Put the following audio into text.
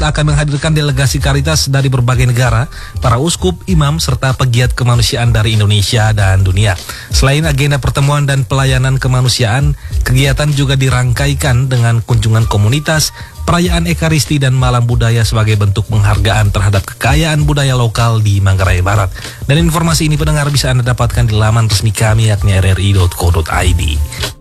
akan menghadirkan delegasi Caritas dari berbagai negara, para uskup, imam, serta pegiat kemanusiaan dari Indonesia dan dunia. Selain agenda pertemuan dan pelayanan kemanusiaan, kegiatan juga dirangkaikan dengan kunjungan komunitas, perayaan Ekaristi dan malam budaya sebagai bentuk penghargaan terhadap kekayaan budaya lokal di Manggarai Barat. Dan informasi ini pendengar bisa Anda dapatkan di laman resmi kami yakni rri.co.id.